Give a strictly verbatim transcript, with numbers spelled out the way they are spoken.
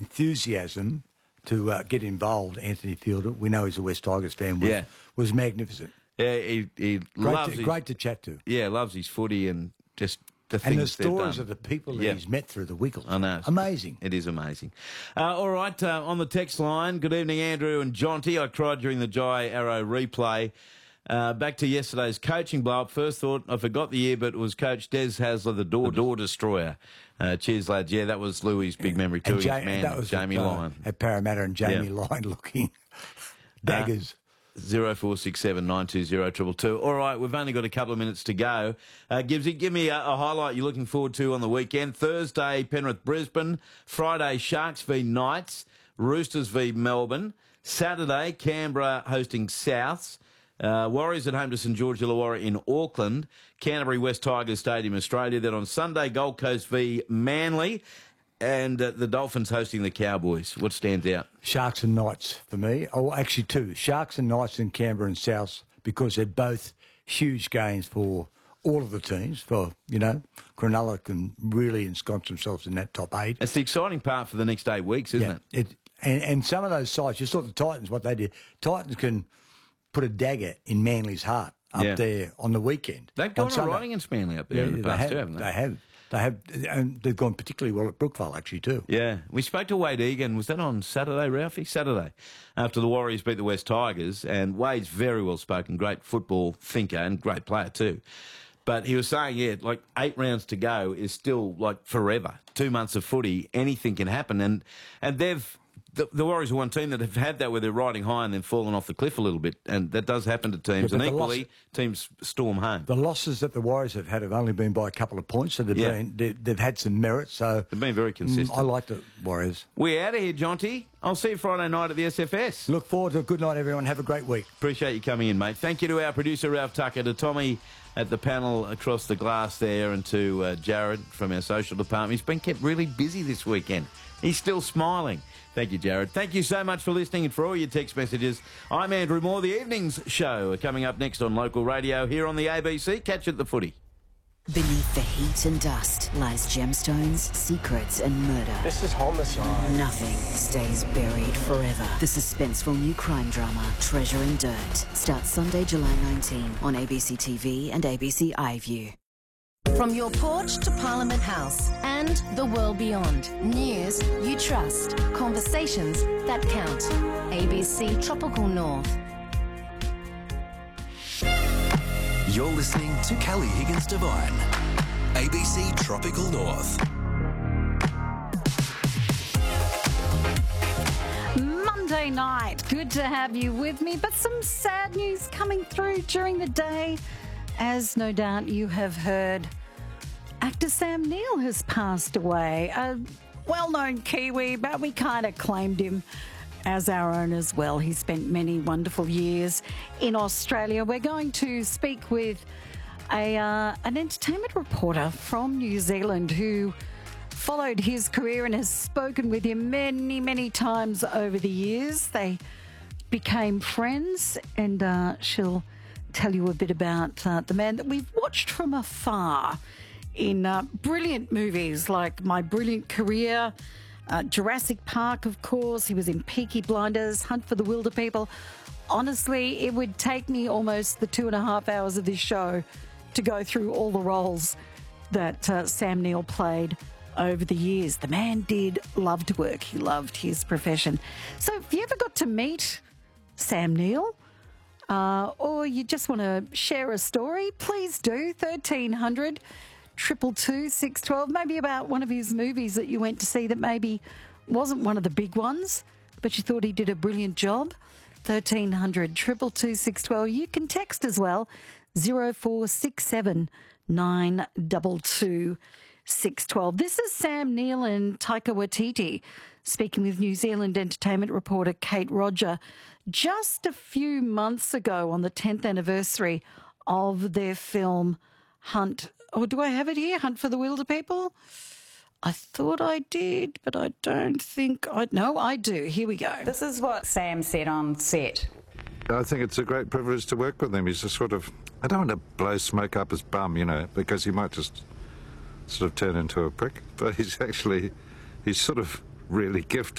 enthusiasm to uh, get involved, Anthony Fielder, we know he's a West Tigers fan, was, Yeah. was magnificent. Yeah, he, he Great, loves to, his, great to chat to. Yeah, loves his footy and just the And things the they've stories done. of the people that Yeah. he's met through the Wiggles. I know. Amazing. It is amazing. Uh, all right, uh, on the text line, good evening, Andrew and Jonty. I cried during the Jai Arrow replay. Uh, back to yesterday's coaching blow-up. First thought, I forgot the year, but it was Coach Des Hasler, the door, door destroyer. Uh, cheers, lads. Yeah, that was Louis' big memory too. And Ja- Man, that was Jamie at, uh, Lyon. At Parramatta, and Jamie Yeah. Lyon looking daggers. Zero four six seven nine two zero triple two. All right, we've only got a couple of minutes to go. Uh, Gibbsy, give me a, a highlight you're looking forward to on the weekend. Thursday, Penrith Brisbane. Friday, Sharks v Knights. Roosters v Melbourne. Saturday, Canberra hosting Souths. Uh, Warriors at home to St George Illawarra in Auckland. Canterbury West Tigers Stadium, Australia. Then on Sunday, Gold Coast v Manly. And uh, the Dolphins hosting the Cowboys. What stands out? Sharks and Knights for me. Oh, actually two. Sharks and Knights in Canberra and Souths, because they're both huge games for all of the teams. For, you know, Cronulla can really ensconce themselves in that top eight. It's the exciting part for the next eight weeks, isn't Yeah, it? it and, and some of those sides, you saw the Titans, what they did. Titans can put a dagger in Manly's heart up Yeah. there on the weekend. They've gone all right against Manly up there in the they past have, too, haven't they? They have. They have. And they've gone particularly well at Brookvale, actually, too. Yeah. We spoke to Wade Egan. Was that on Saturday, Ralphie? Saturday. After the Warriors beat the West Tigers. And Wade's very well spoken, great football thinker and great player too. But he was saying, yeah, like eight rounds to go is still like forever. Two months of footy, anything can happen. And and they've... The, the Warriors are one team that have had that where they're riding high and then fallen off the cliff a little bit, and that does happen to teams. Yeah, and but the equally, loss- teams storm home. The losses that the Warriors have had have only been by a couple of points, so they've, Yeah. been, they, they've had some merit. So They've been very consistent. mm, I like the Warriors. We're out of here, Jonty. I'll see you Friday night at the S F S. Look forward to a good night, everyone. Have a great week. Appreciate you coming in, mate. Thank you to our producer, Ralph Tucker, to Tommy at the panel across the glass there, and to uh, Jared from our social department. He's been kept really busy this weekend. He's still smiling. Thank you, Jared. Thank you so much for listening and for all your text messages. I'm Andrew Moore. The Evenings Show are coming up next on local radio here on the A B C. Catch you at the footy. Beneath the heat and dust lies gemstones, secrets and murder. This is homicide. Nothing stays buried forever. The suspenseful new crime drama, Treasure in Dirt, starts Sunday, July nineteenth on A B C T V and A B C iView. From your porch to Parliament House and the world beyond. News you trust. Conversations that count. A B C Tropical North. You're listening to Kelly Higgins Devine, A B C Tropical North. Monday night, good to have you with me, but some sad news coming through during the day. As no doubt you have heard, actor Sam Neill has passed away. A well-known Kiwi, but we kind of claimed him as our own as well. He spent many wonderful years in Australia. We're going to speak with a uh, an entertainment reporter from New Zealand who followed his career and has spoken with him many, many times over the years. They became friends, and uh, she'll tell you a bit about uh, the man that we've watched from afar in uh, brilliant movies like My Brilliant Career, uh, Jurassic Park, of course. He was in Peaky Blinders, Hunt for the Wilder People. Honestly, it would take me almost the two and a half hours of this show to go through all the roles that uh, Sam Neill played over the years. The man did love to work. He loved his profession. So if you ever got to meet Sam Neill, uh, or you just want to share a story, please do. thirteen hundred, two two two, six one two. Maybe about one of his movies that you went to see that maybe wasn't one of the big ones, but you thought he did a brilliant job. thirteen hundred, two two two, six one two. You can text as well, zero four six seven nine two two six one two. This is Sam Neill and Taika Waititi speaking with New Zealand entertainment reporter Kate Roger just a few months ago on the tenth anniversary of their film Hunt. Or do I have it here? Hunt for the Wilder People? I thought I did, but I don't think I... No, I do. Here we go. This is what Sam said on set. I think it's a great privilege to work with him. He's a sort of... I don't want to blow smoke up his bum, you know, because he might just sort of turn into a prick. But he's actually... He's sort of really gifted.